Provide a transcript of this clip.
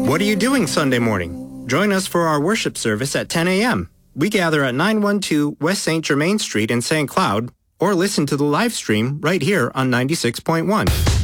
What are you doing Sunday morning? Join us for our worship service at 10 a.m. We gather at 912 West St. Germain Street in St. Cloud, or listen to the live stream right here on 96.1.